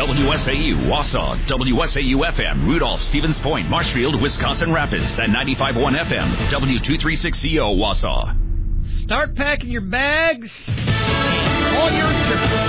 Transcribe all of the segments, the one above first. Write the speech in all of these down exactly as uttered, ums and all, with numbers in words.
W S A U, Wausau, W S A U F M, Rudolph, Stevens Point, Marshfield, Wisconsin Rapids, and ninety-five point one F M, W two thirty-six C O, Wausau. Start packing your bags. On your trip.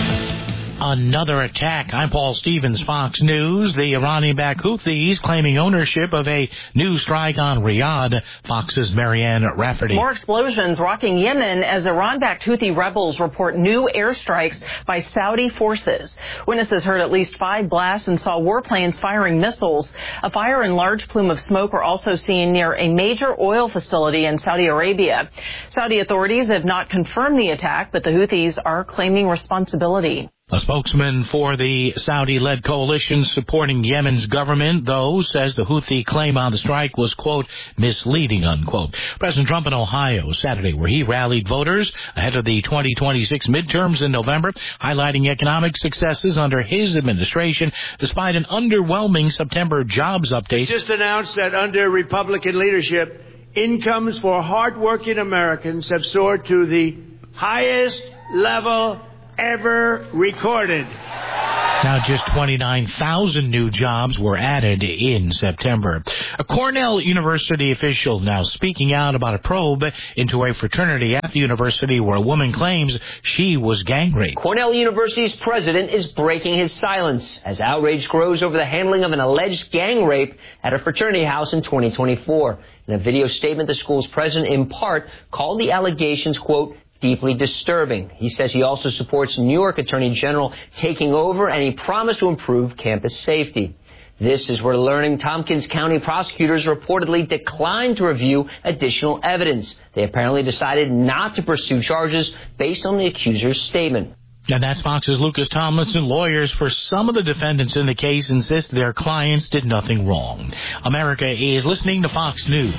Another attack. I'm Paul Stevens, Fox News. The Iranian-backed Houthis claiming ownership of a new strike on Riyadh. Fox's Marianne Rafferty. More explosions rocking Yemen as Iran-backed Houthi rebels report new airstrikes by Saudi forces. Witnesses heard at least five blasts and saw warplanes firing missiles. A fire and large plume of smoke were also seen near a major oil facility in Saudi Arabia. Saudi authorities have not confirmed the attack, but the Houthis are claiming responsibility. A spokesman for the Saudi-led coalition supporting Yemen's government, though, says the Houthi claim on the strike was, quote, misleading, unquote. President Trump in Ohio Saturday, where he rallied voters ahead of the twenty twenty-six midterms in November, highlighting economic successes under his administration, despite an underwhelming September jobs update. He just announced that under Republican leadership, incomes for hardworking Americans have soared to the highest level ever recorded. Now, just twenty-nine thousand new jobs were added in September. A Cornell University official now speaking out about a probe into a fraternity at the university where a woman claims she was gang raped. Cornell University's president is breaking his silence as outrage grows over the handling of an alleged gang rape at a fraternity house in twenty twenty-four. In a video statement, the school's president in part called the allegations, quote, deeply disturbing. He says he also supports New York Attorney General taking over, and he promised to improve campus safety. This is where learning Tompkins County prosecutors reportedly declined to review additional evidence. They apparently decided not to pursue charges based on the accuser's statement. And that's Fox's Lucas Tomlinson. Lawyers for some of the defendants in the case insist their clients did nothing wrong. America is listening to Fox News.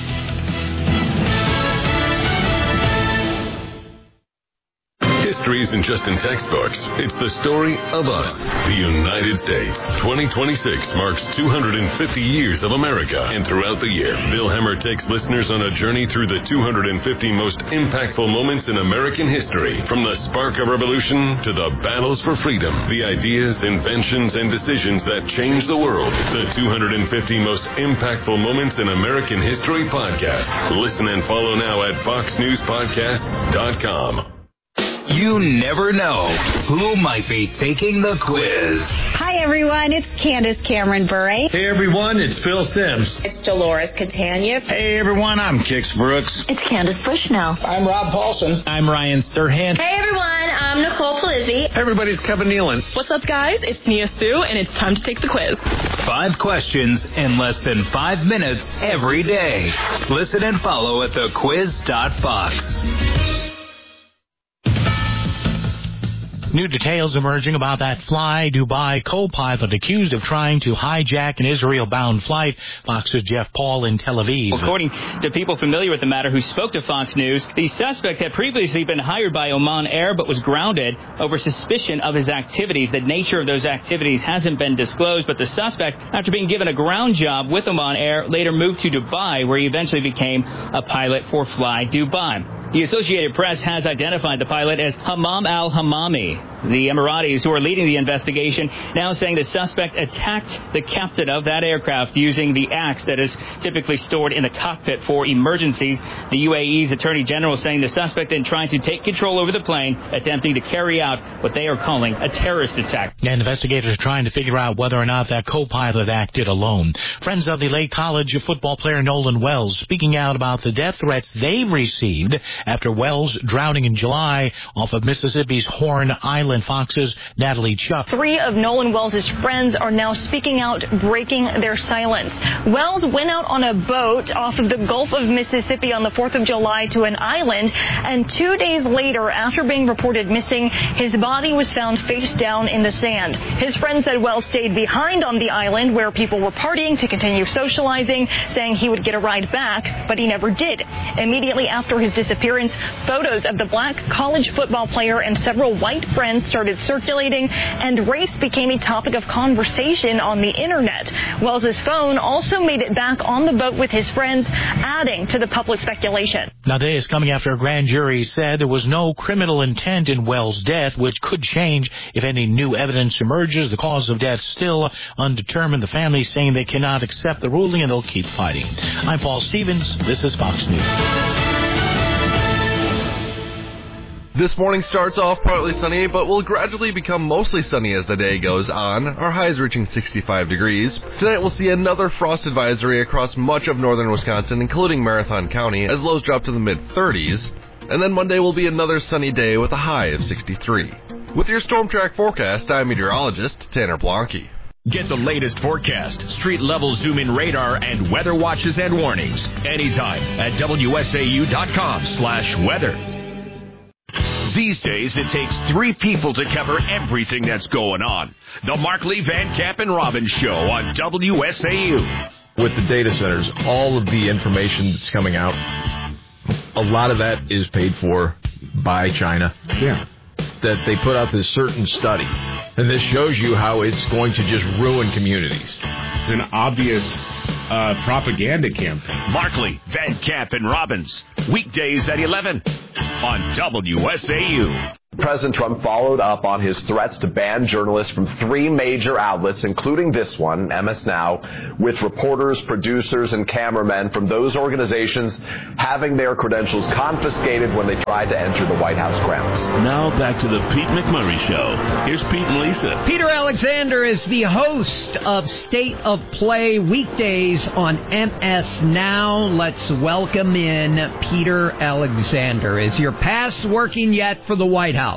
History isn't just in textbooks. It's the story of us, the United States. twenty twenty-six marks two hundred fifty years of America. And throughout the year, Bill Hemmer takes listeners on a journey through the two hundred fifty most impactful moments in American history. From the spark of revolution to the battles for freedom, the ideas, inventions, and decisions that changed the world. The two hundred fifty most impactful moments in American history podcast. Listen and follow now at fox news podcasts dot com. You never know who might be taking the quiz. Hi, everyone. It's Candace Cameron Bure. Hey, everyone. It's Phil Sims. It's Dolores Catania. Hey, everyone. I'm Kix Brooks. It's Candace Bushnell. I'm Rob Paulson. I'm Ryan Serhant. Hey, everyone. I'm Nicole Polizzi. Hey, everybody. It's Kevin Nealon. What's up, guys? It's Nia Sue, and it's time to take the quiz. Five questions in less than five minutes every day. Listen and follow at the quiz dot fox. New details emerging about that Fly Dubai co-pilot accused of trying to hijack an Israel-bound flight. Fox's Jeff Paul in Tel Aviv. According to people familiar with the matter who spoke to Fox News, the suspect had previously been hired by Oman Air but was grounded over suspicion of his activities. The nature of those activities hasn't been disclosed, but the suspect, after being given a ground job with Oman Air, later moved to Dubai, where he eventually became a pilot for Fly Dubai. The Associated Press has identified the pilot as Hammam al-Hammami. The Emiratis, who are leading the investigation, now saying the suspect attacked the captain of that aircraft using the axe that is typically stored in the cockpit for emergencies. The U A E's Attorney General saying the suspect then tried to take control over the plane, attempting to carry out what they are calling a terrorist attack. And investigators are trying to figure out whether or not that co-pilot acted alone. Friends of the late college football player Nolan Wells speaking out about the death threats they've received after Wells drowning in July off of Mississippi's Horn Island. Fox's Natalie Chuck. Three of Nolan Wells' friends are now speaking out, breaking their silence. Wells went out on a boat off of the Gulf of Mississippi on the fourth of July to an island, and two days later, after being reported missing, his body was found face down in the sand. His friends said Wells stayed behind on the island where people were partying to continue socializing, saying he would get a ride back, but he never did. Immediately after his disappearance, photos of the black college football player and several white friends memes started circulating, and race became a topic of conversation on the internet. Wells's phone also made it back on the boat with his friends, adding to the public speculation. Now, day is coming after a grand jury said there was no criminal intent in Wells' death, which could change if any new evidence emerges. The cause of death still undetermined. The family saying they cannot accept the ruling and they'll keep fighting. I'm Paul Stevens. This is Fox News. This morning starts off partly sunny, but will gradually become mostly sunny as the day goes on, our highs reaching sixty-five degrees. Tonight we'll see another frost advisory across much of northern Wisconsin, including Marathon County, as lows drop to the mid-thirties. And then Monday will be another sunny day with a high of sixty-three. With your Storm Track forecast, I'm meteorologist Tanner Blanke. Get the latest forecast, street-level zoom-in radar, and weather watches and warnings anytime at W S A U dot com slash weather. These days, it takes three people to cover everything that's going on. The Markley, Van Camp, and Robbins Show on W S A U. With the data centers, all of the information that's coming out, a lot of that is paid for by China. Yeah. That they put out this certain study. And this shows you how it's going to just ruin communities. It's an obvious uh, propaganda campaign. Markley, Van Camp, and Robbins. Weekdays at eleven on W S A U. President Trump followed up on his threats to ban journalists from three major outlets, including this one, M S Now, with reporters, producers, and cameramen from those organizations having their credentials confiscated when they tried to enter the White House grounds. Now back to the Pete McMurray Show. Here's Pete and Lisa. Peter Alexander is the host of State of Play weekdays on M S Now. Let's welcome in Peter Alexander. Is your pass working yet for the White House?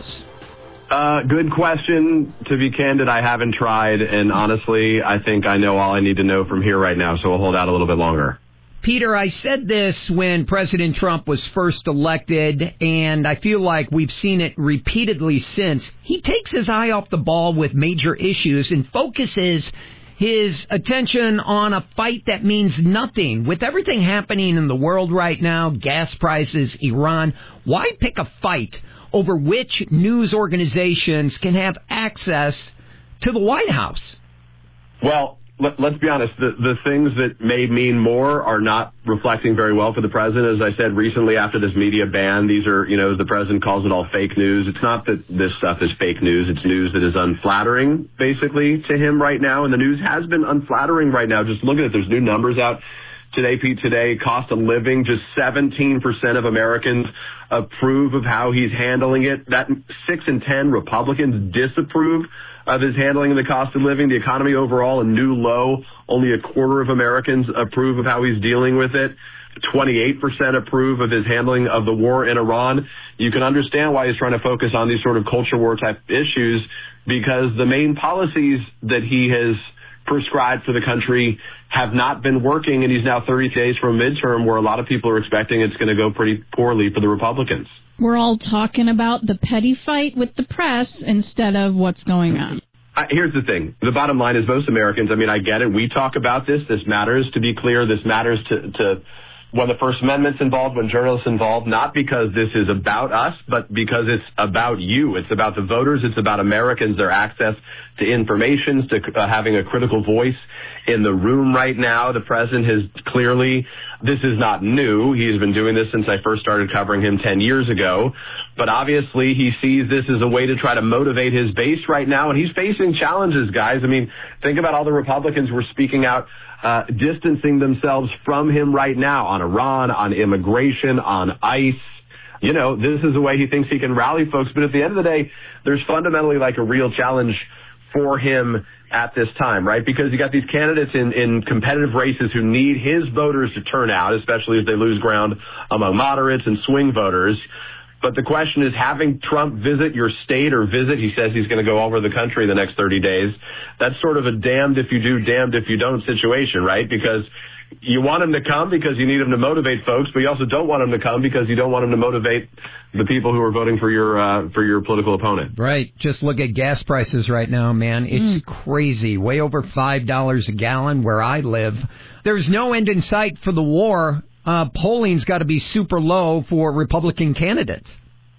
Uh, good question. To be candid, I haven't tried, and honestly, I think I know all I need to know from here right now, so we'll hold out a little bit longer. Peter, I said this when President Trump was first elected, and I feel like we've seen it repeatedly since. He takes his eye off the ball with major issues and focuses his attention on a fight that means nothing. With everything happening in the world right now, gas prices, Iran, why pick a fight over which news organizations can have access to the White House? Well, let, let's be honest. The, the things that may mean more are not reflecting very well for the president. As I said recently after this media ban, these are, you know, the president calls it all fake news. It's not that this stuff is fake news. It's news that is unflattering, basically, to him right now. And the news has been unflattering right now. Just look at it. There's new numbers out today, Pete, today, cost of living, just seventeen percent of Americans approve of how he's handling it. That six in ten Republicans disapprove of his handling of the cost of living. The economy overall, a new low. Only a quarter of Americans approve of how he's dealing with it. twenty-eight percent approve of his handling of the war in Iran. You can understand why he's trying to focus on these sort of culture war type issues, because the main policies that he has prescribed for the country have not been working, and he's now thirty days from a midterm where a lot of people are expecting it's going to go pretty poorly for the Republicans. We're all talking about the petty fight with the press instead of what's going on. Uh, here's the thing. The bottom line is most Americans, I mean, I get it. We talk about this. This matters. To be clear, this matters to, to when the First Amendment's involved, when journalists involved, not because this is about us, but because it's about you. It's about the voters. It's about Americans, their access to information, to uh, having a critical voice in the room right now. The president has clearly, this is not new. He's been doing this since I first started covering him ten years ago. But obviously he sees this as a way to try to motivate his base right now. And he's facing challenges, guys. I mean, think about all the Republicans who are speaking out, uh, distancing themselves from him right now on Iran, on immigration, on ICE. You know, this is the way he thinks he can rally folks. But at the end of the day, there's fundamentally like a real challenge for him at this time, right? Because you got these candidates in, in competitive races who need his voters to turn out, especially if they lose ground among moderates and swing voters. But the question is, having Trump visit your state or visit, he says he's going to go over the country the next thirty days. That's sort of a damned if you do, damned if you don't situation, right? Because you want him to come because you need him to motivate folks, but you also don't want him to come because you don't want him to motivate the people who are voting for your uh, for your political opponent. Right. Just look at gas prices right now, man. It's mm. crazy. Way over five dollars a gallon where I live. There's no end in sight for the war. Uh, polling's got to be super low for Republican candidates.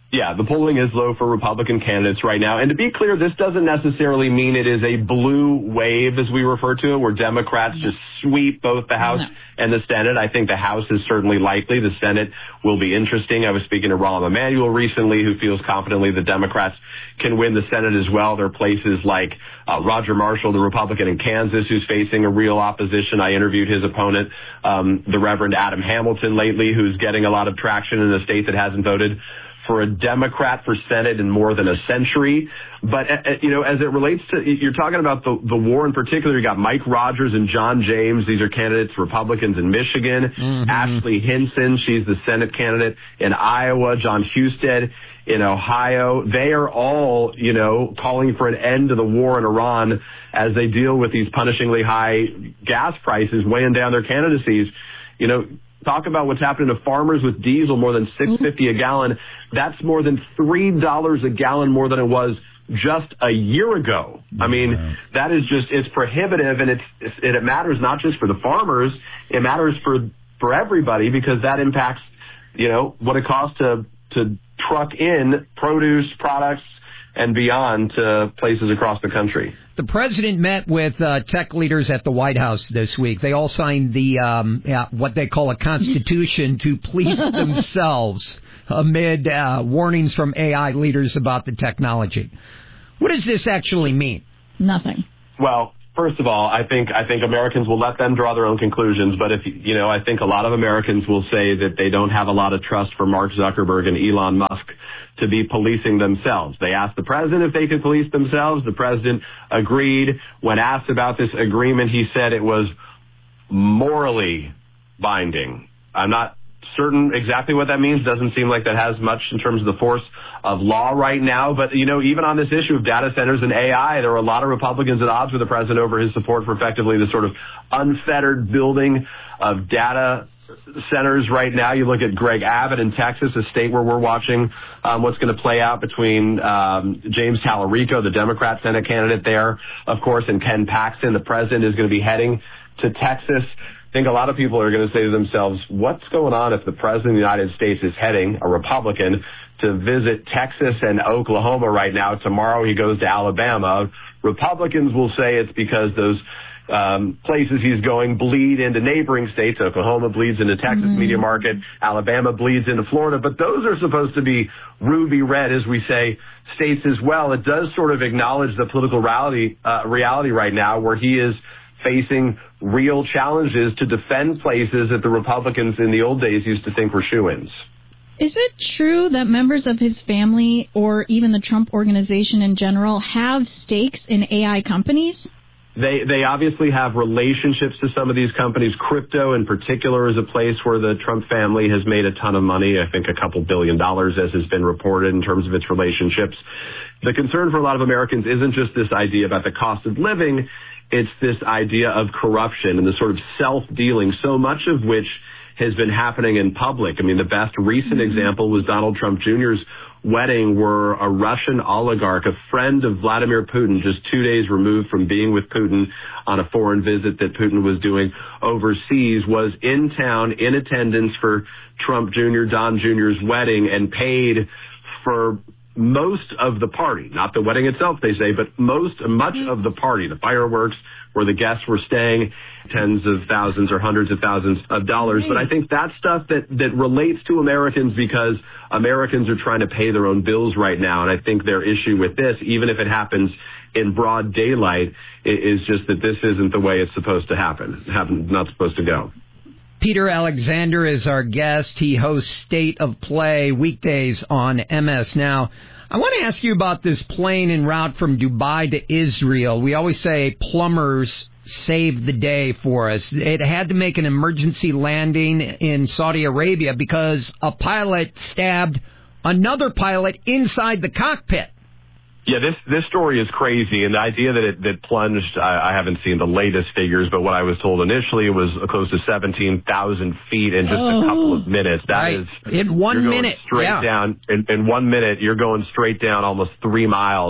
Yeah, the polling is low for Republican candidates right now. And to be clear, this doesn't necessarily mean it is a blue wave, as we refer to it, where Democrats just sweep both the House no. and the Senate. I think the House is certainly likely. The Senate will be interesting. I was speaking to Rahm Emanuel recently, who feels confidently the Democrats can win the Senate as well. There are places like uh, Roger Marshall, the Republican in Kansas, who's facing a real opposition. I interviewed his opponent, um, the Reverend Adam Hamilton, lately, who's getting a lot of traction in a state that hasn't voted for a Democrat for Senate in more than a century. But, uh, you know, as it relates to, you're talking about the, the war in particular, you got Mike Rogers and John James. These are candidates, Republicans in Michigan. Mm-hmm. Ashley Hinson, she's the Senate candidate in Iowa. John Husted in Ohio. They are all, you know, calling for an end to the war in Iran as they deal with these punishingly high gas prices weighing down their candidacies. You know, talk about what's happening to farmers with diesel, more than six dollars and fifty cents a gallon. That's more than three dollars a gallon more than it was just a year ago. I mean, that is just, it's prohibitive, and it's, it's and it matters not just for the farmers, it matters for, for everybody, because that impacts, you know, what it costs to, to truck in produce, products, and beyond to places across the country. The president met with uh, tech leaders at the White House this week. They all signed the um, yeah, what they call a constitution to police themselves amid uh, warnings from A I leaders about the technology. What does this actually mean? Nothing. Well, first of all, I think I think Americans will let them draw their own conclusions. But if you know, I think a lot of Americans will say that they don't have a lot of trust for Mark Zuckerberg and Elon Musk to be policing themselves. They asked the president if they could police themselves. The president agreed. When asked about this agreement, he said it was morally binding. I'm not certain exactly what that means. Doesn't seem like that has much in terms of the force of law right now. But, you know, even on this issue of data centers and A I, there are a lot of Republicans at odds with the president over his support for effectively the sort of unfettered building of data centers right now. You look at Greg Abbott in Texas, a state where we're watching um, what's going to play out between um, James Talarico, the Democrat Senate candidate there, of course, and Ken Paxton, the president, is going to be heading to Texas. I think a lot of people are going to say to themselves, what's going on if the president of the United States is heading, a Republican, to visit Texas and Oklahoma right now? Tomorrow he goes to Alabama. Republicans will say it's because those Um, places he's going bleed into neighboring states. Oklahoma bleeds into Texas mm-hmm. media market. Alabama bleeds into Florida. But those are supposed to be ruby red, as we say, states as well. It does sort of acknowledge the political reality, uh, reality right now, where he is facing real challenges to defend places that the Republicans in the old days used to think were shoo-ins. Is it true that members of his family or even the Trump organization in general have stakes in A I companies? They they obviously have relationships to some of these companies. Crypto in particular is a place where the Trump family has made a ton of money, I think a couple billion dollars, as has been reported in terms of its relationships. The concern for a lot of Americans isn't just this idea about the cost of living, it's this idea of corruption and the sort of self-dealing, so much of which has been happening in public. I mean, the best recent mm-hmm. example was Donald Trump Junior's wedding, where a Russian oligarch, a friend of Vladimir Putin, just two days removed from being with Putin on a foreign visit that Putin was doing overseas, was in town in attendance for Trump Junior, Don Junior's wedding, and paid for most of the party. Not the wedding itself, they say, but most, much of the party, the fireworks, where the guests were staying, tens of thousands or hundreds of thousands of dollars. But I think that's stuff that, that relates to Americans, because Americans are trying to pay their own bills right now. And I think their issue with this, even if it happens in broad daylight, is just that this isn't the way it's supposed to happen, not supposed to go. Peter Alexander is our guest. He hosts State of Play weekdays on M S Now. I want to ask you about this plane en route from Dubai to Israel. We always say plumbers saved the day for us. It had to make an emergency landing in Saudi Arabia because a pilot stabbed another pilot inside the cockpit. Yeah, this this story is crazy, and the idea that it that plunged, I, I haven't seen the latest figures, but what I was told initially, it was close to seventeen thousand feet in just oh, a couple of minutes. That right. is, in one you're going minute, straight yeah. down, in, in one minute, you're going straight down almost three miles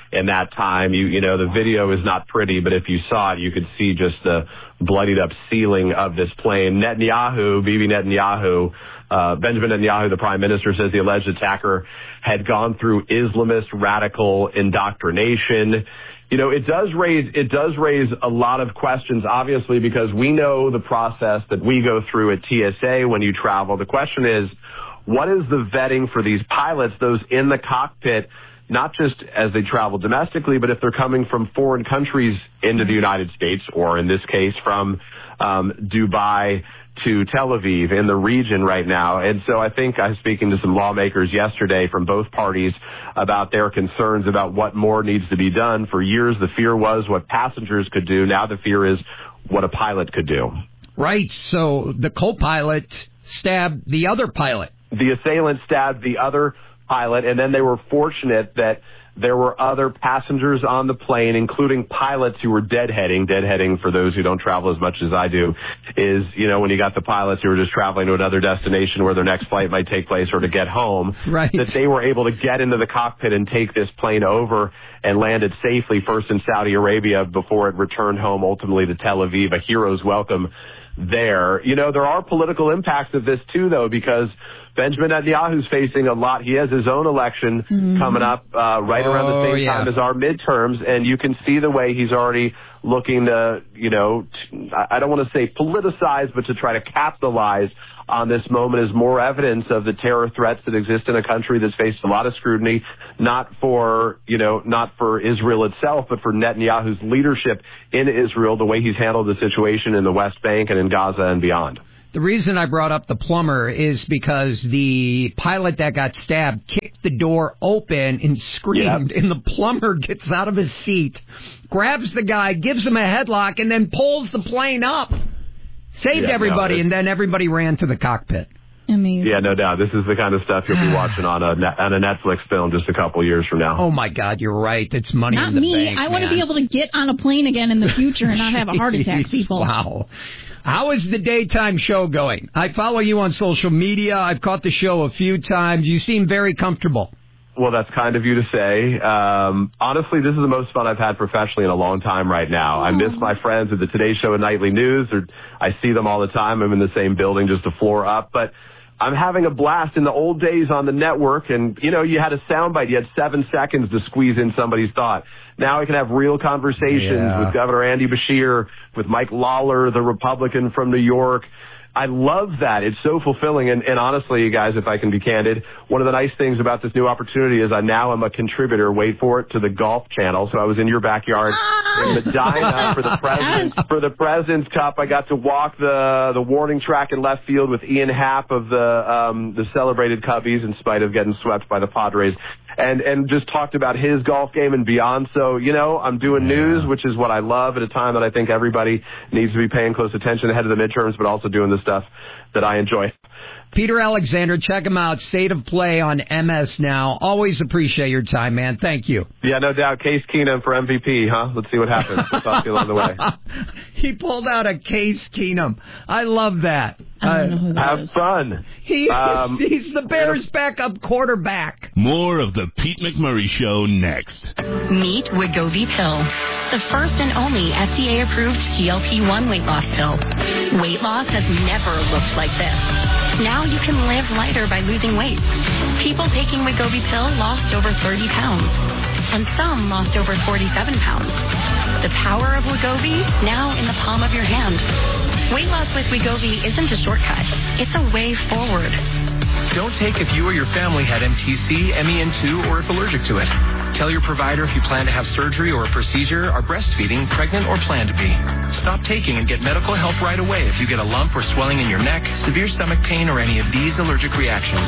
in that time. You, you know, the video is not pretty, but if you saw it, you could see just the bloodied up ceiling of this plane. Netanyahu, Bibi Netanyahu, uh, Benjamin Netanyahu, the prime minister, says the alleged attacker had gone through Islamist radical indoctrination. You know, it does raise, it does raise a lot of questions, obviously, because we know the process that we go through at T S A when you travel. The question is, what is the vetting for these pilots, those in the cockpit, not just as they travel domestically, but if they're coming from foreign countries into the United States, or in this case from um, Dubai to Tel Aviv in the region right now. And so I think I was speaking to some lawmakers yesterday from both parties about their concerns about what more needs to be done. For years, the fear was what passengers could do. Now the fear is what a pilot could do. Right. So the co-pilot stabbed the other pilot. The assailant stabbed the other pilot, and then they were fortunate that there were other passengers on the plane, including pilots who were deadheading. Deadheading, for those who don't travel as much as I do, is, you know, when you got the pilots who were just traveling to another destination where their next flight might take place or to get home, right, that they were able to get into the cockpit and take this plane over and landed safely, first in Saudi Arabia before it returned home ultimately to Tel Aviv. A hero's welcome there. You know, there are political impacts of this too, though, because Benjamin Netanyahu's facing a lot. He has his own election mm-hmm. coming up uh, right oh, around the same yeah. time as our midterms, and you can see the way he's already looking to, you know, t- I don't want to say politicize, but to try to capitalize on this moment as more evidence of the terror threats that exist in a country that's faced a lot of scrutiny, not for, you know, not for Israel itself, but for Netanyahu's leadership in Israel, the way he's handled the situation in the West Bank and in Gaza and beyond. The reason I brought up the plumber is because the pilot that got stabbed kicked the door open and screamed, yep. and the plumber gets out of his seat, grabs the guy, gives him a headlock, and then pulls the plane up. Saved yeah, everybody, no, and then everybody ran to the cockpit. Amazing. Yeah, no doubt. This is the kind of stuff you'll be watching on a on a Netflix film just a couple years from now. Oh, my God, you're right. It's money not in the me. bank, I want to man. be able to get on a plane again in the future and not have a heart attack, people. Wow. How is the daytime show going? I follow you on social media. I've caught the show a few times. You seem very comfortable. Well, that's kind of you to say. Um, honestly, this is the most fun I've had professionally in a long time right now. I miss my friends at the Today Show and Nightly News. Or I see them all the time. I'm in the same building, just a floor up. But I'm having a blast. In the old days on the network, and, you know, you had a soundbite. You had seven seconds to squeeze in somebody's thought. Now we can have real conversations yeah. with Governor Andy Beshear, with Mike Lawler, the Republican from New York. I love that. It's so fulfilling. And, and honestly, you guys, if I can be candid, one of the nice things about this new opportunity is I now am a contributor, wait for it, to the Golf Channel. So I was in your backyard in Medina for the President's, for the President's Cup. I got to walk the, the warning track in left field with Ian Happ of the, um, the celebrated Cubbies, in spite of getting swept by the Padres. And, and just talked about his golf game and beyond. So, you know, I'm doing yeah. news, which is what I love at a time that I think everybody needs to be paying close attention ahead of the midterms, but also doing the stuff that I enjoy. Peter Alexander, check him out. State of Play on M S Now. Always appreciate your time, man. Thank you. Yeah, no doubt. Case Keenum for M V P, huh? Let's see what happens. We'll talk to you along the way. He pulled out a Case Keenum. I love that. I don't know who that Have is. fun. He um, is, he's the Bears' backup quarterback. More of the Pete McMurray Show next. Meet Wegovy Pill, the first and only F D A-approved G L P one weight loss pill. Weight loss has never looked like this. Now you can live lighter by losing weight. People taking Wegovy Pill lost over thirty pounds, and some lost over forty-seven pounds. The power of Wegovy, now in the palm of your hand. Weight loss with Wegovy isn't a shortcut. It's a way forward. Don't take if you or your family had M T C, M E N two, or if allergic to it. Tell your provider if you plan to have surgery or a procedure, are breastfeeding, pregnant, or plan to be. Stop taking and get medical help right away if you get a lump or swelling in your neck, severe stomach pain, or any of these allergic reactions.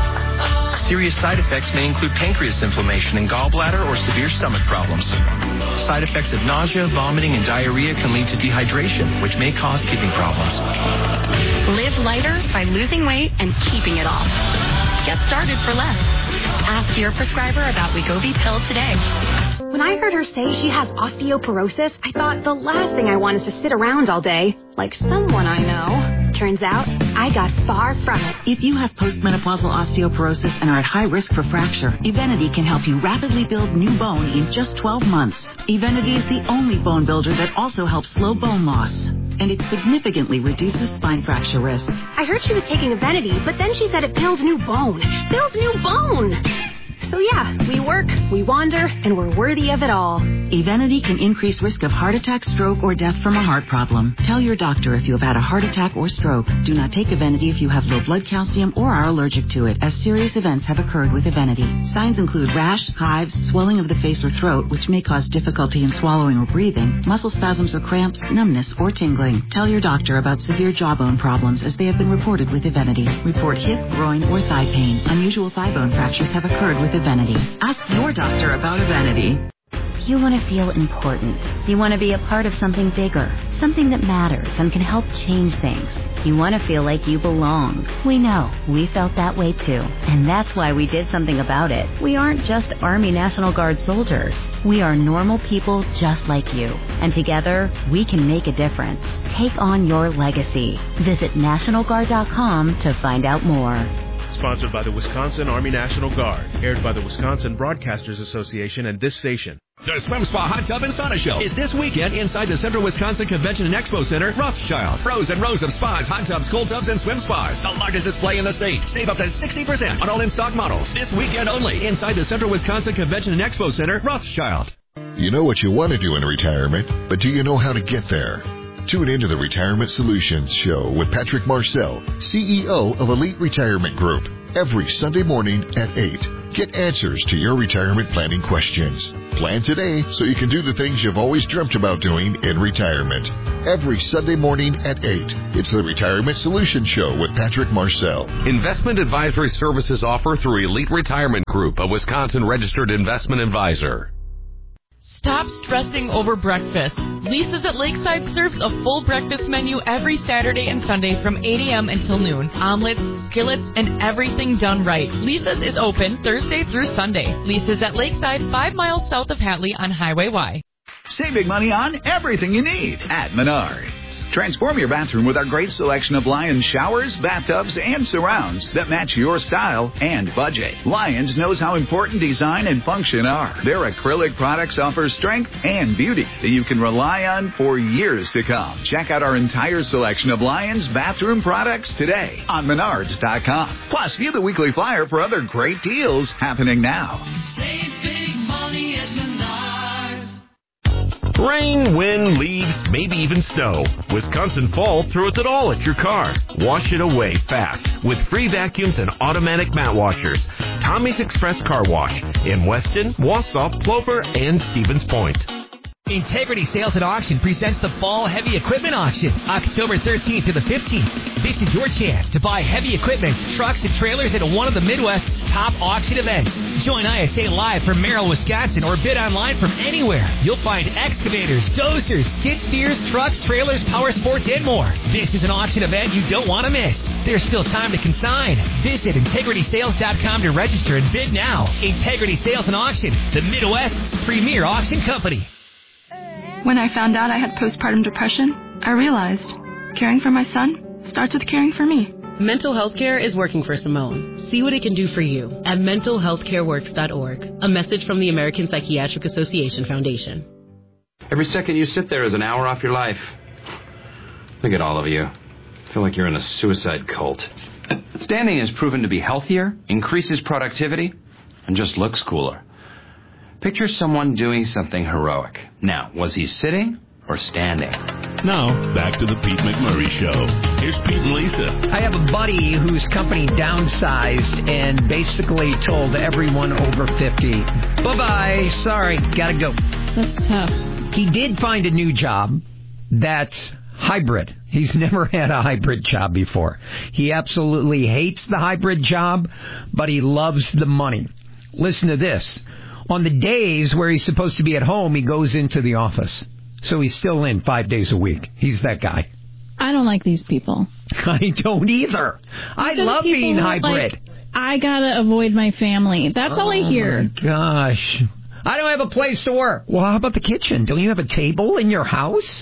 Serious side effects may include pancreas inflammation and gallbladder or severe stomach problems. Side effects of nausea, vomiting, and diarrhea can lead to dehydration, which may cause kidney problems. Live lighter by losing weight and keeping it off. Get started for less. Ask your prescriber about Wegovy Pill today. When I heard her say she has osteoporosis, I thought the last thing I want is to sit around all day, like someone I know. Turns out, I got far from it. If you have postmenopausal osteoporosis and are at high risk for fracture, Evenity can help you rapidly build new bone in just twelve months. Evenity is the only bone builder that also helps slow bone loss. And it significantly reduces spine fracture risk. I heard she was taking Evenity, but then she said it builds new bone. Builds new bone! So yeah, we work, we wander, and we're worthy of it all. Evenity can increase risk of heart attack, stroke, or death from a heart problem. Tell your doctor if you have had a heart attack or stroke. Do not take Evenity if you have low blood calcium or are allergic to it, as serious events have occurred with Evenity. Signs include rash, hives, swelling of the face or throat, which may cause difficulty in swallowing or breathing, muscle spasms or cramps, numbness, or tingling. Tell your doctor about severe jawbone problems, as they have been reported with Evenity. Report hip, groin, or thigh pain. Unusual thigh bone fractures have occurred with Evenity. Ask your doctor about Evenity. You want to feel important. You want to be a part of something bigger, something that matters and can help change things. You want to feel like you belong. We know. We felt that way too. And that's why we did something about it. We aren't just Army National Guard soldiers. We are normal people just like you. And together, we can make a difference. Take on your legacy. Visit National Guard dot com to find out more. Sponsored by the Wisconsin Army National Guard. Aired by the Wisconsin Broadcasters Association and this station. The Swim Spa Hot Tub and Sauna Show is this weekend inside the Central Wisconsin Convention and Expo Center, Rothschild. Rows and rows of spas, hot tubs, cold tubs, and swim spas. The largest display in the state. Save up to sixty percent on all in-stock models. This weekend only inside the Central Wisconsin Convention and Expo Center, Rothschild. You know what you want to do in retirement, but do you know how to get there? Tune into the Retirement Solutions Show with Patrick Marcel, C E O of Elite Retirement Group, every Sunday morning at eight. Get answers to your retirement planning questions. Plan today so you can do the things you've always dreamt about doing in retirement. Every Sunday morning at eight. It's the Retirement Solutions Show with Patrick Marcel. Investment advisory services offered through Elite Retirement Group, a Wisconsin registered investment advisor. Stop stressing over breakfast. Lisa's at Lakeside serves a full breakfast menu every Saturday and Sunday from eight a.m. until noon. Omelets, skillets, and everything done right. Lisa's is open Thursday through Sunday. Lisa's at Lakeside, five miles south of Hatley on Highway Y. Save big money on everything you need at Menards. Transform your bathroom with our great selection of Lions showers, bathtubs, and surrounds that match your style and budget. Lions knows how important design and function are. Their acrylic products offer strength and beauty that you can rely on for years to come. Check out our entire selection of Lions bathroom products today on Menards dot com. Plus, view the weekly flyer for other great deals happening now. Save big money at Menards. Rain, wind, leaves, maybe even snow. Wisconsin Fall throws it all at your car. Wash it away fast with free vacuums and automatic mat washers. Tommy's Express Car Wash in Weston, Wausau, Plover, and Stevens Point. Integrity Sales and Auction presents the Fall Heavy Equipment Auction, October thirteenth to the fifteenth. This is your chance to buy heavy equipment, trucks, and trailers at one of the Midwest's top auction events. Join I S A live from Merrill, Wisconsin, or bid online from anywhere. You'll find excavators, dozers, skid steers, trucks, trailers, power sports, and more. This is an auction event you don't want to miss. There's still time to consign. Visit integrity sales dot com to register and bid now. Integrity Sales and Auction, the Midwest's premier auction company. When I found out I had postpartum depression, I realized caring for my son starts with caring for me. Mental health care is working for Simone. See what it can do for you at mental health care works dot org. A message from the American Psychiatric Association Foundation. Every second you sit there is an hour off your life. Look at all of you. I feel like you're in a suicide cult. Standing has proven to be healthier, increases productivity, and just looks cooler. Picture someone doing something heroic. Now, was he sitting or standing? Now, back to the Pete McMurray Show. Here's Pete and Lisa. I have a buddy whose company downsized and basically told everyone over fifty, bye-bye, sorry, gotta go. That's tough. He did find a new job that's hybrid. He's never had a hybrid job before. He absolutely hates the hybrid job, but he loves the money. Listen to this. On the days where he's supposed to be at home, he goes into the office. So he's still in five days a week. He's that guy. I don't like these people. I don't either. I love being hybrid. Like, I gotta avoid my family. That's oh all I hear. My gosh. I don't have a place to work. Well, how about the kitchen? Don't you have a table in your house?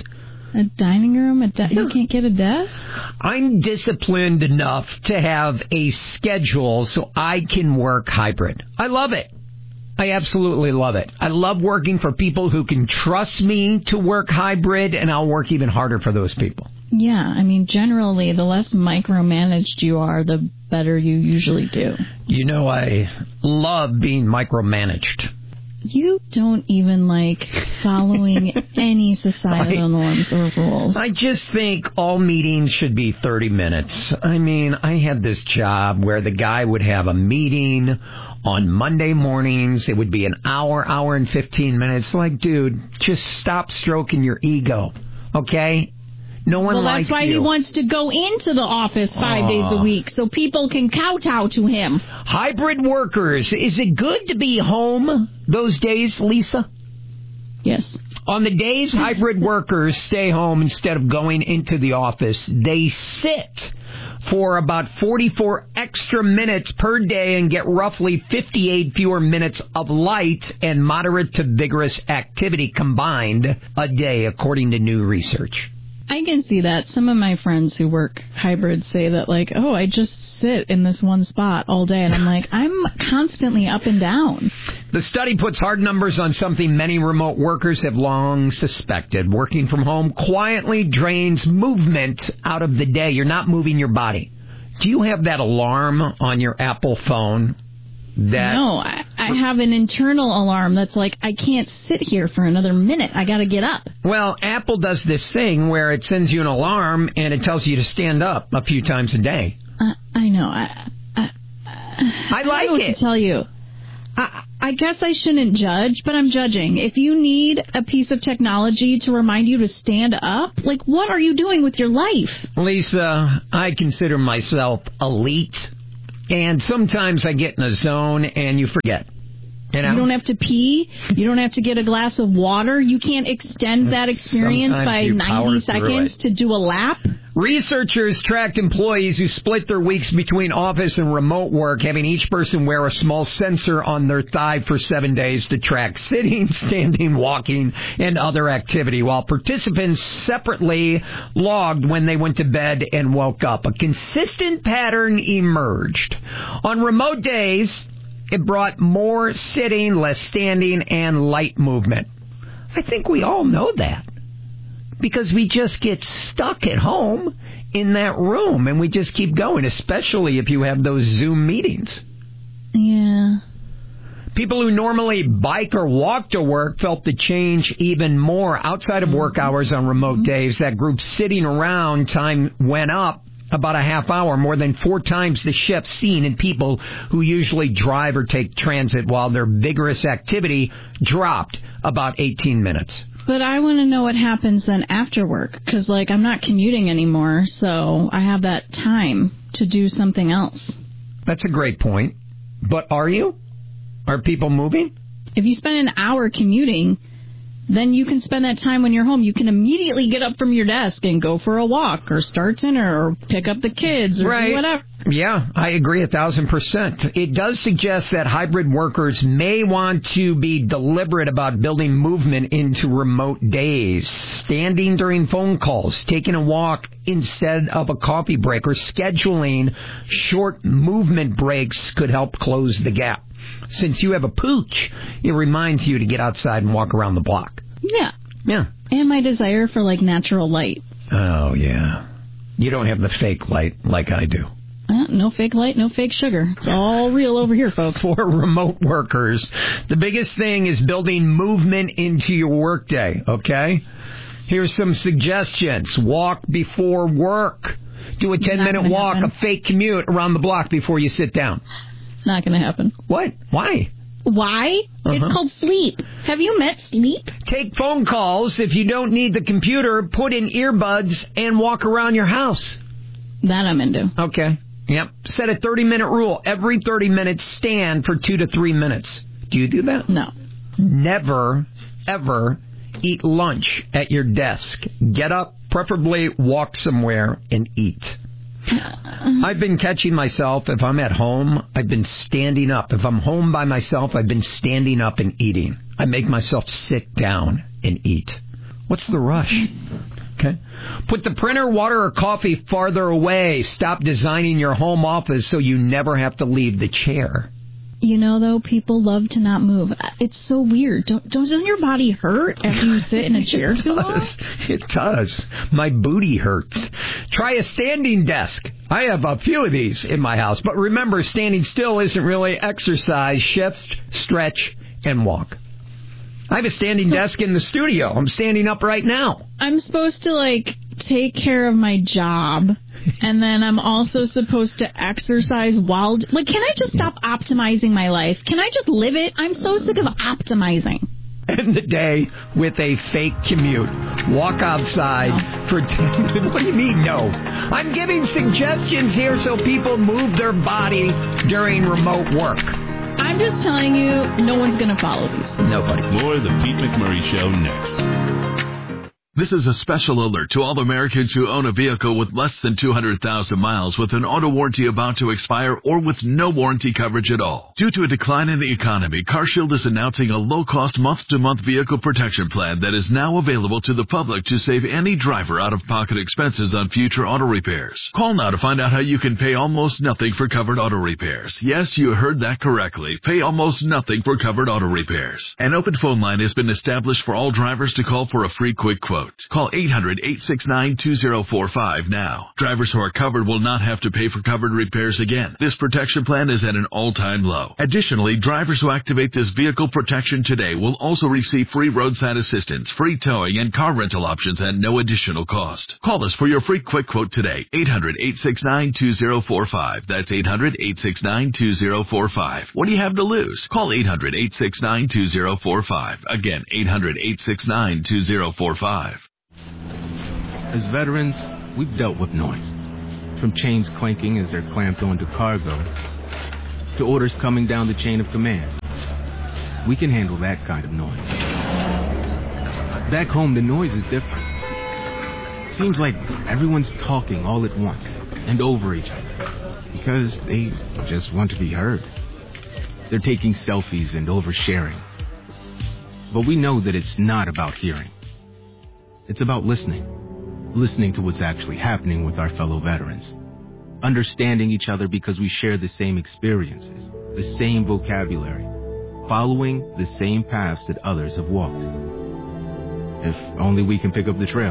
A dining room? A de- you can't get a desk? I'm disciplined enough to have a schedule so I can work hybrid. I love it. I absolutely love it. I love working for people who can trust me to work hybrid, and I'll work even harder for those people. Yeah, I mean, generally, the less micromanaged you are, the better you usually do. You know, I love being micromanaged. You don't even like following any societal I, norms or rules. I just think all meetings should be thirty minutes. I mean, I had this job where the guy would have a meeting on Monday mornings. It would be an hour, hour and fifteen minutes. Like, dude, just stop stroking your ego, okay? No one well, likes you. Well, that's why you. he wants to go into the office five Aww. days a week so people can kowtow to him. Hybrid workers, is it good to be home those days, Lisa? Yes. On the days hybrid workers stay home instead of going into the office, they sit for about forty-four extra minutes per day and get roughly fifty-eight fewer minutes of light and moderate to vigorous activity combined a day, according to new research. I can see that. Some of my friends who work hybrid say that, like, oh, I just sit in this one spot all day. And I'm like, I'm constantly up and down. The study puts hard numbers on something many remote workers have long suspected. Working from home quietly drains movement out of the day. You're not moving your body. Do you have that alarm on your Apple phone? That no, I, I have an internal alarm that's like, I can't sit here for another minute. I got to get up. Well, Apple does this thing where it sends you an alarm and it tells you to stand up a few times a day. Uh, I know. I I, I like I don't know it. What to tell you. I, I guess I shouldn't judge, but I'm judging. If you need a piece of technology to remind you to stand up, like, what are you doing with your life? Lisa, I consider myself elite. And sometimes I get in a zone and you forget. You know? You don't have to pee. You don't have to get a glass of water. You can't extend that experience by ninety seconds to do a lap. Researchers tracked employees who split their weeks between office and remote work, having each person wear a small sensor on their thigh for seven days to track sitting, standing, walking, and other activity, while participants separately logged when they went to bed and woke up. A consistent pattern emerged. On remote days, it brought more sitting, less standing, and light movement. I think we all know that. Because we just get stuck at home in that room, and we just keep going, especially if you have those Zoom meetings. Yeah. People who normally bike or walk to work felt the change even more outside of work hours on remote days. That group sitting around time went up about a half hour, more than four times the shift seen in people who usually drive or take transit, while their vigorous activity dropped about eighteen minutes. But I want to know what happens then after work, because, like, I'm not commuting anymore, so I have that time to do something else. That's a great point. But are you? Are people moving? If you spend an hour commuting, then you can spend that time when you're home. You can immediately get up from your desk and go for a walk or start dinner or pick up the kids or right. do whatever. Yeah, I agree a thousand percent. It does suggest that hybrid workers may want to be deliberate about building movement into remote days. Standing during phone calls, taking a walk instead of a coffee break, or scheduling short movement breaks could help close the gap. Since you have a pooch, it reminds you to get outside and walk around the block. Yeah. Yeah. And my desire for, like, natural light. Oh, yeah. You don't have the fake light like I do. Uh, no fake light, no fake sugar. It's all real over here, folks. For remote workers, the biggest thing is building movement into your workday, okay? Here's some suggestions. Walk before work. Do a ten-minute walk, happen. a fake commute around the block before you sit down. Not going to happen. What? Why? Why? Uh-huh. It's called sleep. Have you met sleep? Take phone calls. If you don't need the computer, put in earbuds and walk around your house. That I'm into. Okay. Yep. Set a thirty-minute rule. Every thirty minutes, stand for two to three minutes. Do you do that? No. Never, ever eat lunch at your desk. Get up, preferably walk somewhere, and eat. I've been catching myself. If I'm at home, I've been standing up. If I'm home by myself, I've been standing up and eating. I make myself sit down and eat. What's the rush? Okay. Put the printer, water, or coffee farther away. Stop designing your home office so you never have to leave the chair. You know, though, people love to not move. It's so weird. Don't, don't doesn't your body hurt after you sit in a chair too long? It does. My booty hurts. Try a standing desk. I have a few of these in my house. But remember, standing still isn't really exercise. Shift, stretch, and walk. I have a standing desk in the studio. I'm standing up right now. I'm supposed to, like, take care of my job. And then I'm also supposed to exercise while... Like, can I just stop optimizing my life? Can I just live it? I'm so sick of optimizing. End the day with a fake commute. Walk outside no. for... ten What do you mean, no? I'm giving suggestions here so people move their body during remote work. I'm just telling you, no one's going to follow these. Nobody. More of the Pete McMurray Show next. This is a special alert to all Americans who own a vehicle with less than two hundred thousand miles with an auto warranty about to expire or with no warranty coverage at all. Due to a decline in the economy, CarShield is announcing a low-cost month-to-month vehicle protection plan that is now available to the public to save any driver out-of-pocket expenses on future auto repairs. Call now to find out how you can pay almost nothing for covered auto repairs. Yes, you heard that correctly. Pay almost nothing for covered auto repairs. An open phone line has been established for all drivers to call for a free quick quote. Call eight hundred, eight six nine, two zero four five now. Drivers who are covered will not have to pay for covered repairs again. This protection plan is at an all-time low. Additionally, drivers who activate this vehicle protection today will also receive free roadside assistance, free towing, and car rental options at no additional cost. Call us for your free quick quote today. eight hundred, eight six nine, two zero four five. That's eight hundred, eight six nine, two zero four five. What do you have to lose? Call eight hundred, eight six nine, two zero four five. Again, eight hundred, eight six nine, two zero four five. As veterans, we've dealt with noise. From chains clanking as they're clamped onto cargo, to orders coming down the chain of command. We can handle that kind of noise. Back home, the noise is different. Seems like everyone's talking all at once and over each other because they just want to be heard. They're taking selfies and oversharing. But we know that it's not about hearing. It's about listening. Listening to what's actually happening with our fellow veterans. Understanding each other because we share the same experiences, the same vocabulary, following the same paths that others have walked. If only we can pick up the trail.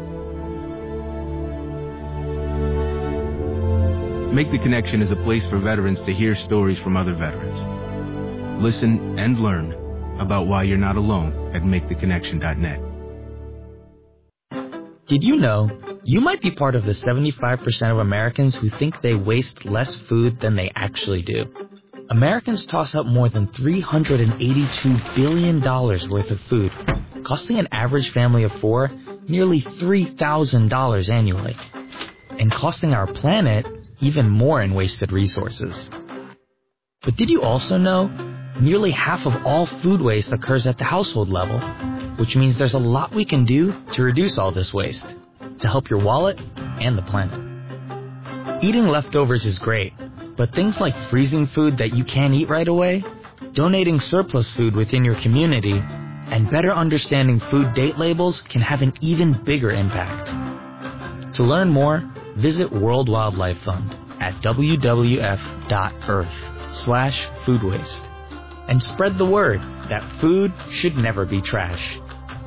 Make the Connection is a place for veterans to hear stories from other veterans. Listen and learn about why you're not alone at make the connection dot net. Did you know you might be part of the seventy-five percent of Americans who think they waste less food than they actually do? Americans toss up more than three hundred eighty-two billion dollars worth of food, costing an average family of four nearly three thousand dollars annually, and costing our planet even more in wasted resources. But did you also know nearly half of all food waste occurs at the household level? Which means there's a lot we can do to reduce all this waste, to help your wallet and the planet. Eating leftovers is great, but things like freezing food that you can't eat right away, donating surplus food within your community, and better understanding food date labels can have an even bigger impact. To learn more, visit World Wildlife Fund at w w f dot earth slash food waste and spread the word that food should never be trash.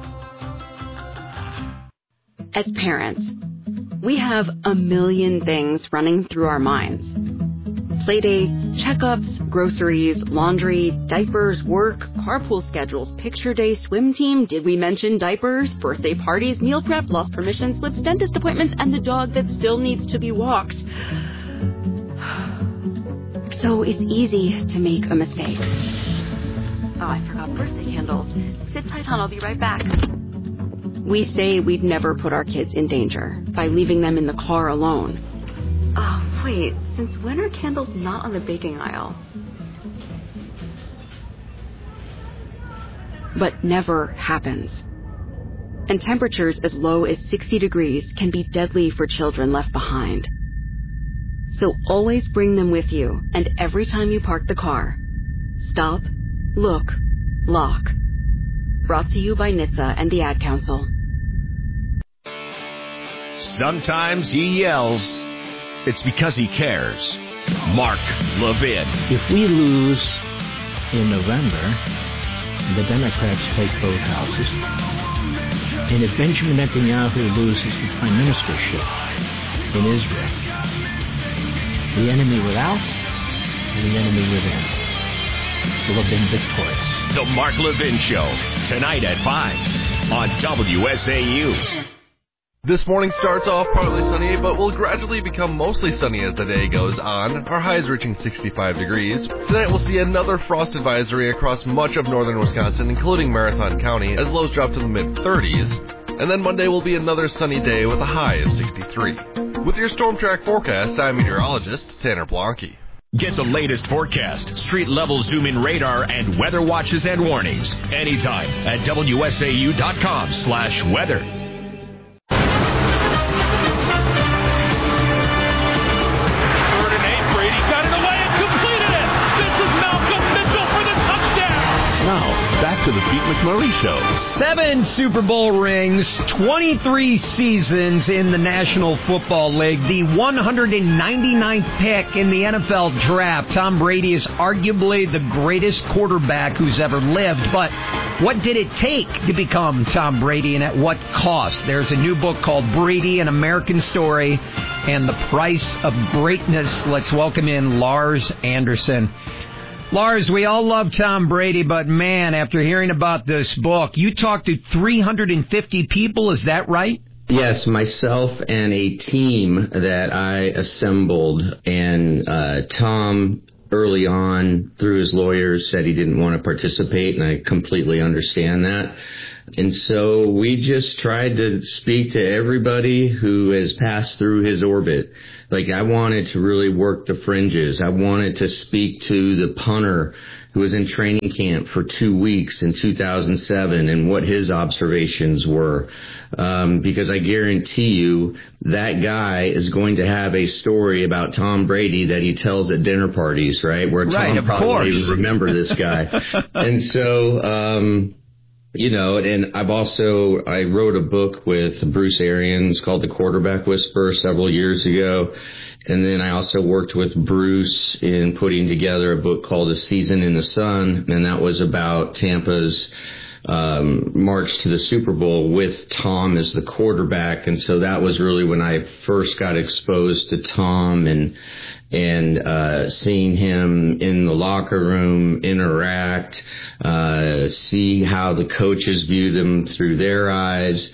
As parents, we have a million things running through our minds. Playdates, checkups, groceries, laundry, diapers, work, carpool schedules, picture day, swim team, did we mention diapers, birthday parties, meal prep, lost permission slips, dentist appointments, and the dog that still needs to be walked. So it's easy to make a mistake. Oh, I forgot birthday candles. Sit tight, hon, I'll be right back. We say we'd never put our kids in danger by leaving them in the car alone. Oh, wait, since when are candles not on the baking aisle? But never happens. And temperatures as low as sixty degrees can be deadly for children left behind. So always bring them with you, and every time you park the car, stop, look, lock. Brought to you by N H T S A and the Ad Council. sometimes he yells. It's because he cares. Mark Levin. If we lose in November, the Democrats take both houses, and if Benjamin Netanyahu loses the prime ministership in Israel, the enemy without and the enemy within will have been victorious. The Mark Levin Show, tonight at five on W S A U. This morning starts off partly sunny, but will gradually become mostly sunny as the day goes on, our highs reaching sixty-five degrees. Tonight we'll see another frost advisory across much of northern Wisconsin, including Marathon County, as lows drop to the mid-thirties. And then Monday will be another sunny day with a high of sixty-three. With your Storm Track forecast, I'm meteorologist Tanner Blanke. Get the latest forecast, street-level zoom-in radar, and weather watches and warnings anytime at W S A U dot com slash weather. Back to the Pete McMurray Show. Seven Super Bowl rings, twenty-three seasons in the National Football League, the one hundred ninety-ninth pick in the N F L draft. Tom Brady is arguably the greatest quarterback who's ever lived, but what did it take to become Tom Brady, and at what cost? There's a new book called Brady, An American Story, and the Price of Greatness. Let's welcome in Lars Anderson. Lars, we all love Tom Brady, but man, after hearing about this book, you talked to three hundred fifty people, is that right? Yes, myself and a team that I assembled, and uh, Tom early on, through his lawyers, said he didn't want to participate, and I completely understand that. And so we just tried to speak to everybody who has passed through his orbit. Like, I wanted to really work the fringes. I wanted to speak to the punter who was in training camp for two weeks in two thousand seven and what his observations were. Um, because I guarantee you that guy is going to have a story about Tom Brady that he tells at dinner parties, right? Where Tom right, of probably course. remember this guy. And so, um, you know, and I've also, I wrote a book with Bruce Arians called The Quarterback Whisperer several years ago. And then I also worked with Bruce in putting together a book called A Season in the Sun. And that was about Tampa's um, march to the Super Bowl with Tom as the quarterback. And so that was really when I first got exposed to Tom and and uh seeing him in the locker room interact, uh see how the coaches viewed him through their eyes.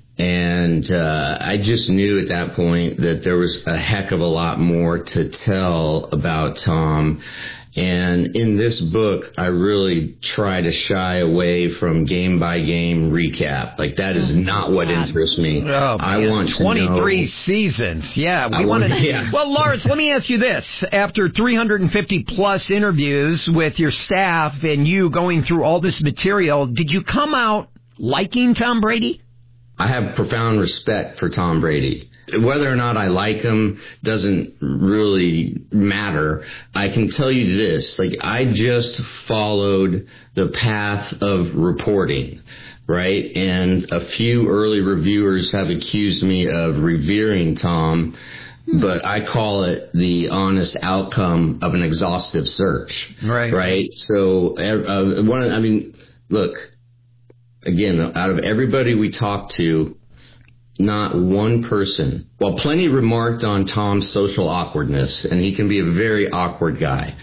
And uh I just knew at that point that there was a heck of a lot more to tell about Tom. And in this book, I really try to shy away from game-by-game recap. Like, that is not what interests me. Oh, I want to twenty-three know, seasons. Yeah, we I want want- to. yeah. Well, Lars, let me ask you this: after three hundred fifty plus interviews with your staff and you going through all this material, did you come out liking Tom Brady? I have profound respect for Tom Brady. Whether or not I like him doesn't really matter. I can tell you this, like, I just followed the path of reporting, right? And a few early reviewers have accused me of revering Tom, but I call it the honest outcome of an exhaustive search. Right. Right? So, uh, one, I mean, look, again, out of everybody we talked to, not one person, while plenty remarked on Tom's social awkwardness, and he can be a very awkward guy,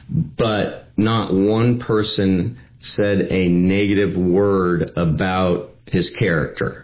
but not one person said a negative word about his character.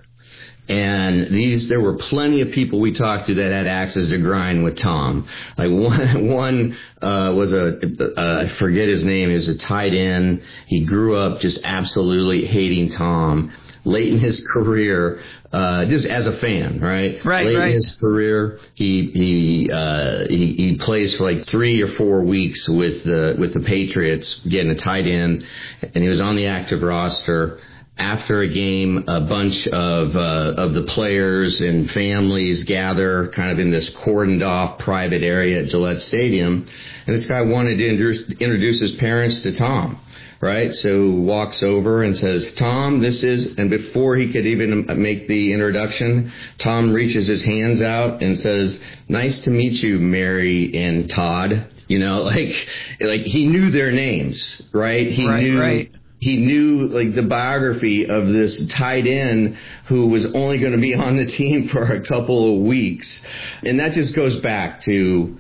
And these, there were plenty of people we talked to that had axes to grind with Tom. Like one, one uh, was a, uh, I forget his name. He was a tight end. He grew up just absolutely hating Tom. Late in his career, uh, just as a fan, right? Right, Late right. in his career, he he uh, he he plays for like three or four weeks with the with the Patriots, getting a tight end, and he was on the active roster. after a game, a bunch of uh, of the players and families gather kind of in this cordoned off private area at Gillette Stadium. And this guy wanted to introduce, introduce his parents to Tom. Right, so walks over and says, Tom, this is, and before he could even make the introduction, Tom reaches his hands out and says, nice to meet you, Mary and Todd. You know, like, like he knew their names, right? He right, knew, right. He knew, like, the biography of this tight end who was only going to be on the team for a couple of weeks. And that just goes back to,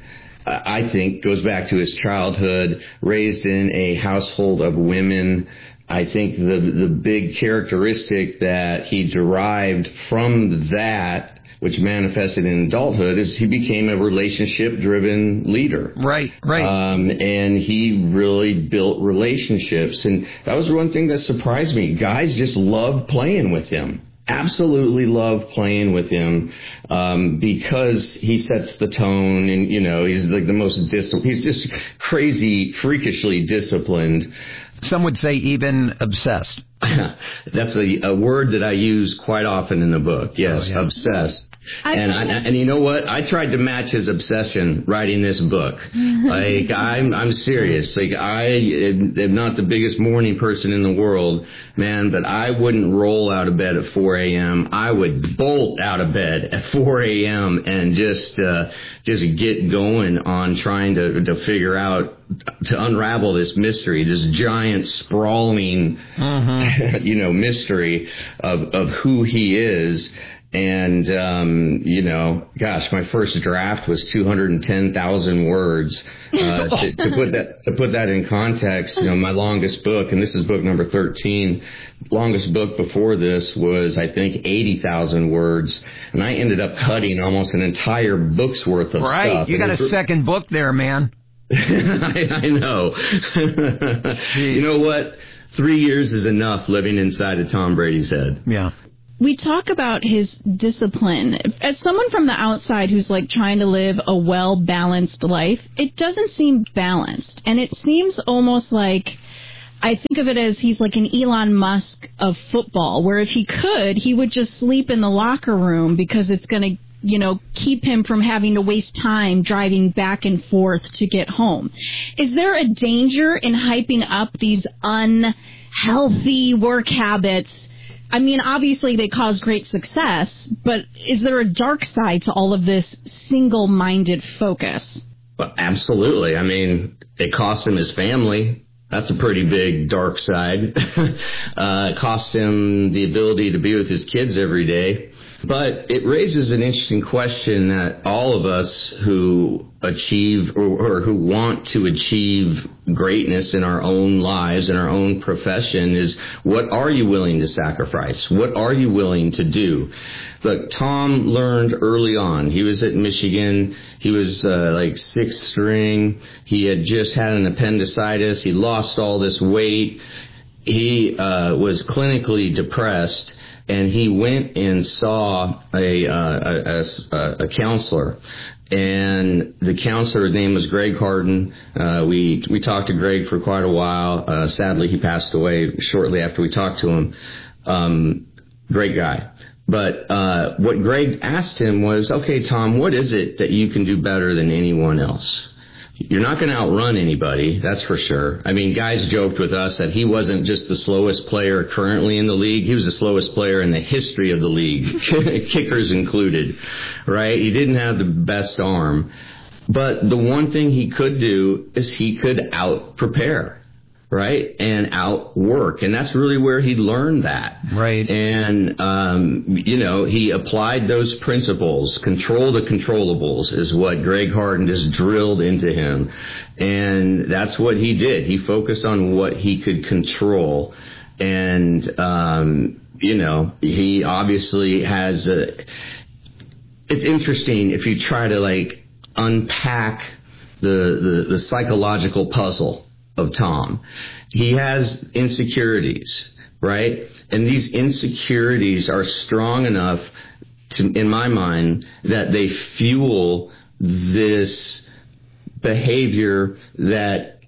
I think, goes back to his childhood, raised in a household of women. I think the the big characteristic that he derived from that, which manifested in adulthood, is he became a relationship-driven leader. Right, right. Um, and he really built relationships. And that was one thing that surprised me. Guys just loved playing with him. Absolutely love playing with him um, because he sets the tone, and you know he's like the most dis- he's just crazy, freakishly disciplined. Some would say even obsessed. That's a, a word that I use quite often in the book. Yes, oh, yeah. Obsessed. I and I, and you know what? I tried to match his obsession writing this book. Like I'm I'm serious. Like I am not the biggest morning person in the world, man, but I wouldn't roll out of bed at four a.m. I would bolt out of bed at four a.m. and just uh, just get going on trying to to figure out, to unravel this mystery, this giant sprawling mm-hmm. you know mystery of of who he is. And, um, you know, gosh, my first draft was two hundred ten thousand words. Uh, to, to put that, to put that in context, you know, my longest book, and this is book number thirteen, longest book before this was, I think, eighty thousand words. And I ended up cutting almost an entire book's worth of right. stuff. Right. You got a second book there, man. I, I know. You know what? Three years is enough living inside of Tom Brady's head. Yeah. We talk about his discipline. As someone from the outside who's like trying to live a well-balanced life, it doesn't seem balanced. And it seems almost like, I think of it as he's like an Elon Musk of football, where if he could, he would just sleep in the locker room because it's going to, you know, keep him from having to waste time driving back and forth to get home. Is there a danger in hyping up these unhealthy work habits? I mean, obviously they cause great success, but is there a dark side to all of this single-minded focus? Well, absolutely. I mean, it cost him his family. That's a pretty big dark side. uh, it cost him the ability to be with his kids every day. But it raises an interesting question that all of us who achieve or, or who want to achieve greatness in our own lives, in our own profession, is what are you willing to sacrifice? What are you willing to do? Look, Tom learned early on. He was at Michigan. He was uh, like sixth string. He had just had an appendicitis. He lost all this weight. He uh, was clinically depressed. And he went and saw a, uh, a, a, a counselor, and the counselor's name was Greg Harden. Uh, we we talked to Greg for quite a while. Uh, sadly, he passed away shortly after we talked to him. Um, great guy. But uh, what Greg asked him was, okay, Tom, what is it that you can do better than anyone else? You're not going to outrun anybody, that's for sure. I mean, guys joked with us that he wasn't just the slowest player currently in the league. He was the slowest player in the history of the league, kickers included, right? He didn't have the best arm. But the one thing he could do is he could out-prepare, right, and outwork. And that's really where he learned that. Right. And, um, you know, he applied those principles. Control the controllables is what Greg Harden just drilled into him. And that's what he did. He focused on what he could control. And, um, you know, he obviously has a... It's interesting if you try to, like, unpack the, the, the psychological puzzle of Tom. He has insecurities, right? And these insecurities are strong enough, to, in my mind, that they fuel this behavior that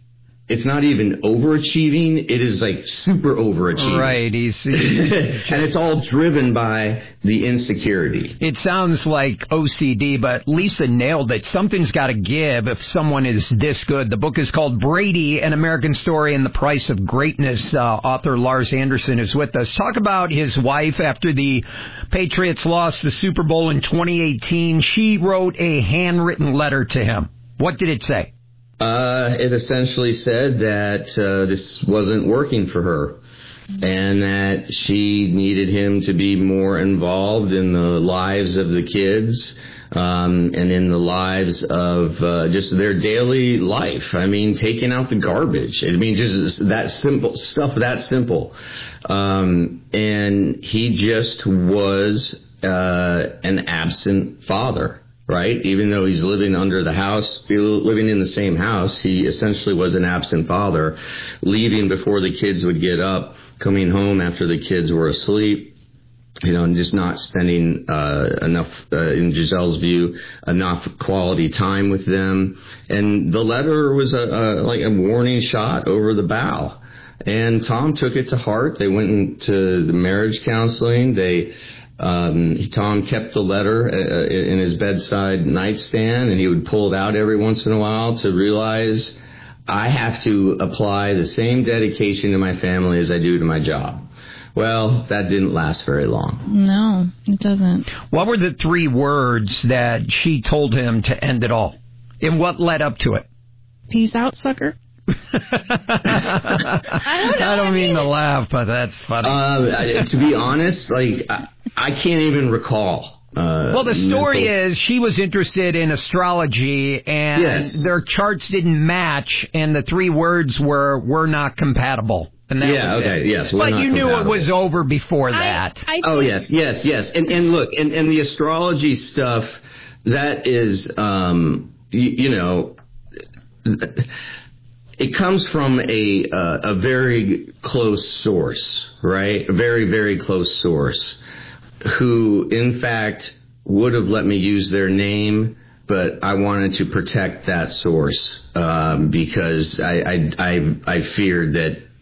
it's not even overachieving. It is like super overachieving. Right. He's, he's and it's all driven by the insecurity. It sounds like O C D, but Lisa nailed it. Something's got to give if someone is this good. The book is called Brady, An American Story and the Price of Greatness. Uh, author Lars Anderson is with us. Talk about his wife after the Patriots lost the Super Bowl in twenty eighteen. She wrote a handwritten letter to him. What did it say? Uh, it essentially said that uh, this wasn't working for her and that she needed him to be more involved in the lives of the kids um, and in the lives of uh, just their daily life. I mean, taking out the garbage. I mean, just that simple stuff, that simple. Um, and he just was uh, an absent father. Right? Even though he's living under the house, living in the same house, he essentially was an absent father, leaving before the kids would get up, coming home after the kids were asleep, you know, and just not spending uh, enough, uh, in Giselle's view, enough quality time with them. And the letter was a, a like a warning shot over the bow. And Tom took it to heart. They went into the marriage counseling. They Um, Tom kept the letter uh, in his bedside nightstand, and he would pull it out every once in a while to realize I have to apply the same dedication to my family as I do to my job. Well, that didn't last very long. No, it doesn't. What were the three words that she told him to end it all? And what led up to it? Peace out, sucker. I don't know. I don't mean to laugh, but that's funny. Uh, to be honest, like I, I can't even recall. Uh, well, the story mental. is she was interested in astrology, and yes. their charts didn't match, and the three words were "we're not compatible." And that yeah, was okay, it. yes. But you knew compatible. it was over before that. I, I oh yes, yes, yes. And and look, and, and the astrology stuff, that is, um, you, you know. It comes from a uh, a very close source, right? A very, very close source who, in fact, would have let me use their name, but I wanted to protect that source um, because I, I, I, I feared that